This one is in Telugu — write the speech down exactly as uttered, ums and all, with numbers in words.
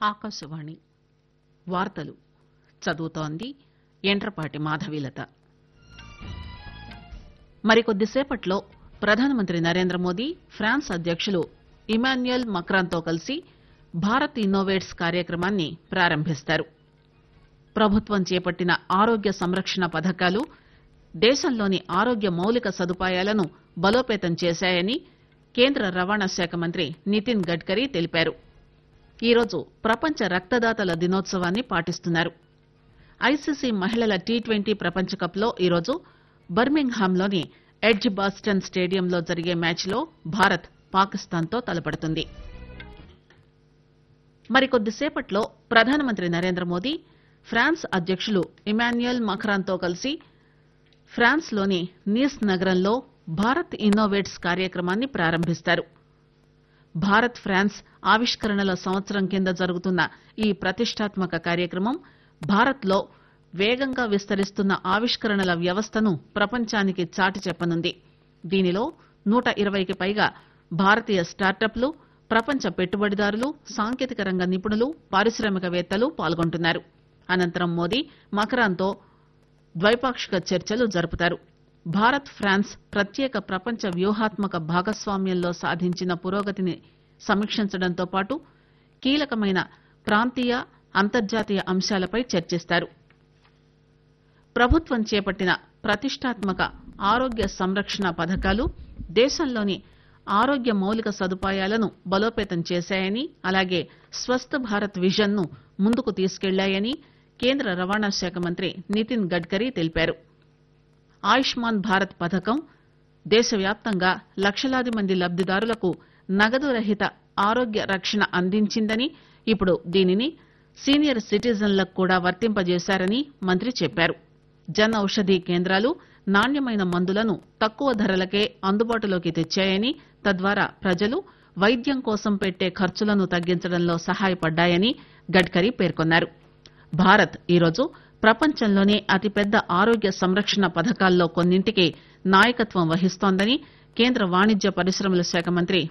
ఆకాశవాణి వార్తలు చదువుతోంది యంట్రపాటి మాధవీలత. మరికొద్దిసేపట్లో ప్రధానమంత్రి నరేంద్ర మోదీ ఫ్రాన్స్ అధ్యకులు ఇమాన్యుయల్ మక్రాన్తో కలిసి భారత్ ఇన్నోవేట్స్ కార్యక్రమాన్ని ప్రారంభిస్తారు. ప్రభుత్వం చేపట్టిన ఆరోగ్య సంరక్షణ పథకాలు దేశంలోని ఆరోగ్య మౌలిక సదుపాయాలను బలోపేతం చేశాయని కేంద్ర రవాణా శాఖ మంత్రి నితిన్ గడ్కరీ తెలిపారు. ఈరోజు ప్రపంచ రక్తదాతల దినోత్సవాన్ని పాటిస్తున్నారు. ఐసీసీ మహిళల టీ ట్వంటీ ప్రపంచకప్ లో ఈరోజు బర్మింగ్ హామ్లోని ఎడ్జ్ బాస్టన్ స్టేడియంలో జరిగే మ్యాచ్లో భారత్ పాకిస్తాన్ తో తలపడుతుంది. మరికొద్దిసేపట్లో ప్రధానమంత్రి నరేంద్ర మోదీ ఫ్రాన్స్ అధ్యకులు ఇమాన్యుయల్ మక్రాన్ తో కలిసి ఫ్రాన్స్ లోని నీస్ నగరంలో భారత్ ఇన్నోవేట్స్ కార్యక్రమాన్ని ప్రారంభిస్తారు. భారత్ ఫ్రాన్స్ ఆవిష్కరణల సంవత్సరం కింద జరుగుతున్న ఈ ప్రతిష్టాత్మక కార్యక్రమం భారత్ లో వేగంగా విస్తరిస్తున్న ఆవిష్కరణల వ్యవస్థను ప్రపంచానికి చాటి చెప్పనుంది. దీనిలో నూట ఇరవైకి పైగా భారతీయ స్టార్టప్లు, ప్రపంచ పెట్టుబడిదారులు, సాంకేతిక రంగ నిపుణులు, పారిశ్రామికవేత్తలు పాల్గొంటున్నారు. అనంతరం మోదీ మక్రాన్తో ద్వైపాక్షిక చర్చలు జరుపుతారు. భారత్ ఫ్రాన్స్ ప్రత్యేక ప్రపంచ వ్యూహాత్మక భాగస్వామ్యంలో సాధించిన పురోగతిని సమీక్షించడంతో పాటు కీలకమైన ప్రాంతీయ, అంతర్జాతీయ అంశాలపై చర్చిస్తారు. ప్రభుత్వం చేపట్టిన ప్రతిష్టాత్మక ఆరోగ్య సంరక్షణ పథకాలు దేశంలోని ఆరోగ్య మౌలిక సదుపాయాలను బలోపేతం చేశాయని, అలాగే స్వస్థ్ భారత్ విజన్ ను ముందుకు తీసుకెళ్లాయని కేంద్ర రవాణా శాఖ మంత్రి నితిన్ గడ్కరీ తెలిపారు. ఆయుష్మాన్ భారత్ పథకం దేశవ్యాప్తంగా లక్షలాది మంది లబ్దిదారులకు నగదు రహిత ఆరోగ్య రక్షణ అందించిందని, ఇప్పుడు దీనిని సీనియర్ సిటిజన్లకు కూడా వర్తింపజేశారని మంత్రి చెప్పారు. జన్ ఔషధీ కేంద్రాలు నాణ్యమైన మందులను తక్కువ ధరలకే అందుబాటులోకి తెచ్చాయని, తద్వారా ప్రజలు వైద్యం కోసం పెట్టే ఖర్చులను తగ్గించడంలో సహాయపడ్డాయని గడ్కరీ పేర్కొన్నారు. భారత్ ఈరోజు ప్రపంచంలోనే అతిపెద్ద ఆరోగ్య సంరక్షణ పథకాల్లో కొన్నింటికి నాయకత్వం వహిస్తోందని కేంద్ర వాణిజ్య పరిశ్రమల శాఖ మంత్రి